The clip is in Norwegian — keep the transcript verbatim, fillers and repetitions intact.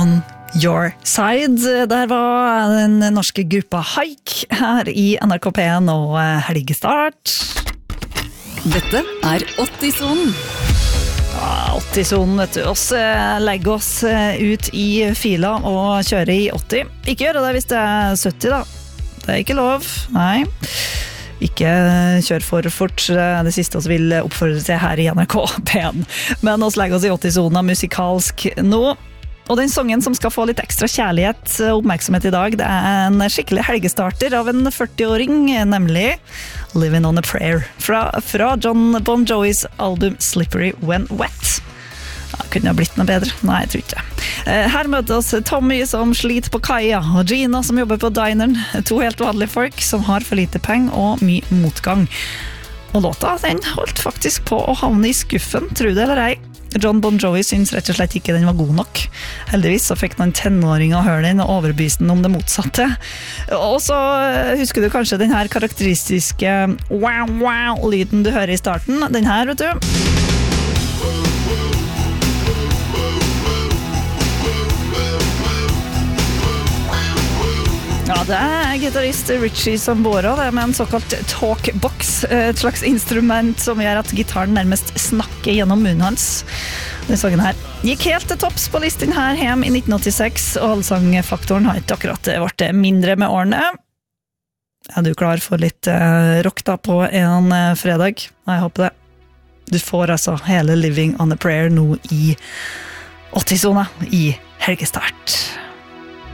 On Your Side. Der var den norske gruppa Haik her i N R K P en og helgestart. Dette er åtti-sonen. Ja, åtti-sonen, vet du. Oss legger oss ut i fila og kjører i åtti. Ikke gjøre det hvis det er sytti da. Det er ikke lov, nei. Ikke kjør for fort, det siste oss vil oppfordre til her i N R K P en. Men oss legger oss i åtti-sonen musikalsk nå. Og den sangen som skal få litt ekstra kjærlighet og oppmerksomhet i dag, det er en skikkelig helgestarter av en førti-åring, nemlig Living on a Prayer, fra, fra John Bon Jovis album Slippery When Wet. Ja, kunne ha blitt noe bedre? Nei, jeg tror ikke. Her møter oss Tommy som sliter på kaia, og Gina som jobber på dineren, to helt vanlige folk som har for lite penger og mye motgang. Og låta, den holdt faktisk på å havne i skuffen, tro det eller ei. John Bon Jovi syns rett og slett ikke den var god nok. Heldigvis så fikk noen tenåringer å høre den og overbevise den om det motsatte. Og så husker du kanskje den her karakteristiske wow-wow-lyden du hører i starten. Den her, vet du. Ja, det er gitarist Richie Sambora, det er med en såkalt talkbox, et slags instrument som gjør at gitaren nærmest snakker gjennom munnen hans. Den sangen her gikk helt til topps på listen her hjem i nitten åttiseks, og allsangfaktoren har ikke akkurat vært mindre med årene. Er du klar for litt rock da på en fredag? Nei, jeg håper det. Du får altså hele Living on a Prayer nå i åtti-sona i helgestart.